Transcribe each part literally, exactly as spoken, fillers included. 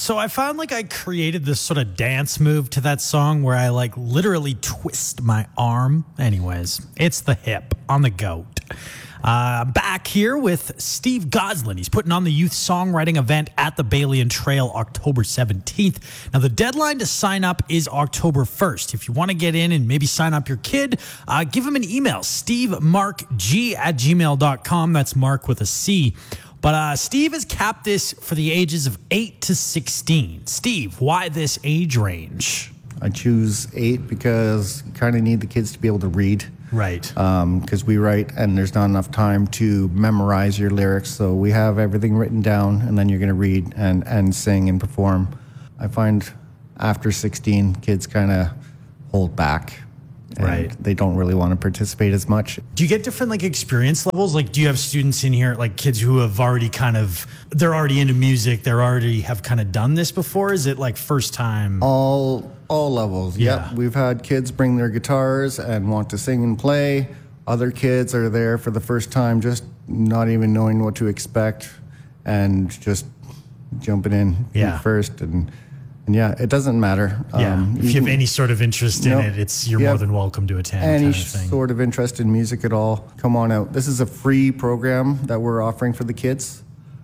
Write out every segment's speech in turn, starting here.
So I found like I created this sort of dance move to that song where I like literally twist my arm. Anyways, it's the hip on the goat. Uh, I'm back here with Steve Goslin. He's putting on the youth songwriting event at the Balian Trail October seventeenth. Now, the deadline to sign up is October first. If you want to get in and maybe sign up your kid, uh, give him an email, steve mark g at gmail dot com. That's Mark with a C. But uh, Steve has capped this for the ages of eight to sixteen. Steve, why this age range? I choose eight because you kind of need the kids to be able to read. Right. Because um, we write and there's not enough time to memorize your lyrics. So we have everything written down and then you're going to read and, and sing and perform. I find after sixteen, kids kind of hold back. And right. They don't really want to participate as much. Do you get different like experience levels? Like, do you have students in here, like kids who have already kind of, they're already into music, they're already have kind of done this before? Is it like first time? All all levels. Yeah. Yep. We've had kids bring their guitars and want to sing and play. Other kids are there for the first time, just not even knowing what to expect and just jumping in yeah. first. And And yeah, it doesn't matter. Yeah. Um, if you have any sort of interest in no, it, it's you're yeah, more than welcome to attend. Any kind of thing. sort of interest in music at all, come on out. This is a free program that we're offering for the kids.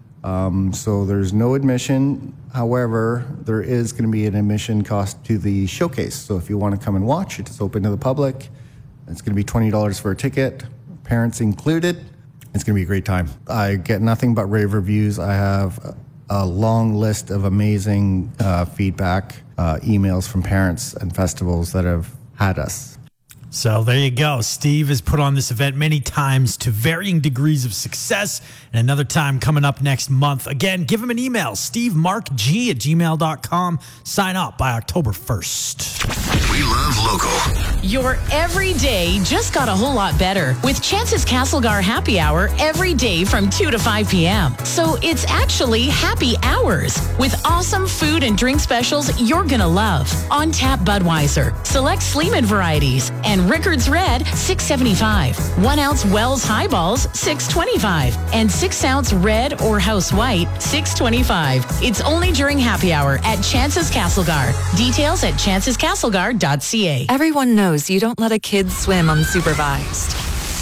Um, so there's no admission. However, there is going to be an admission cost to the showcase. So if you want to come and watch, it's open to the public. It's going to be twenty dollars for a ticket, parents included. It's going to be a great time. I get nothing but rave reviews. I have a long list of amazing uh, feedback, uh, emails from parents and festivals that have had us. So there you go. Steve has put on this event many times to varying degrees of success, and another time coming up next month. Again, give him an email, steve mark g at gmail dot com. Sign up by October first. We love local. Your everyday just got a whole lot better with Chances Castlegar Happy Hour every day from two to five p.m. So it's actually happy hours with awesome food and drink specials you're going to love. On tap Budweiser, select Sleeman varieties, and Rickards Red, six seventy-five. One ounce Wells Highballs, six twenty-five. And six ounce Red or House White, six twenty-five. It's only during happy hour at Chances Castlegar. Details at chances castlegar dot c a. Everyone knows you don't let a kid swim unsupervised.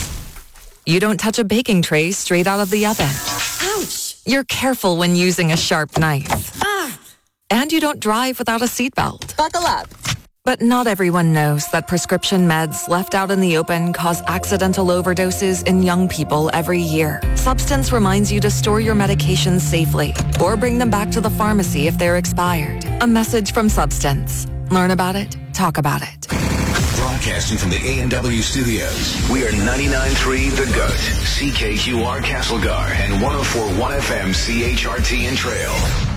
You don't touch a baking tray straight out of the oven. Ouch! You're careful when using a sharp knife. Ah! And you don't drive without a seatbelt. Buckle up. But not everyone knows that prescription meds left out in the open cause accidental overdoses in young people every year. Substance reminds you to store your medications safely or bring them back to the pharmacy if they're expired. A message from Substance. Learn about it, talk about it. Broadcasting from the A and W studios, we are ninety-nine point three The Goat, C K Q R Castlegar, and one oh four point one F M C H R T and Trail.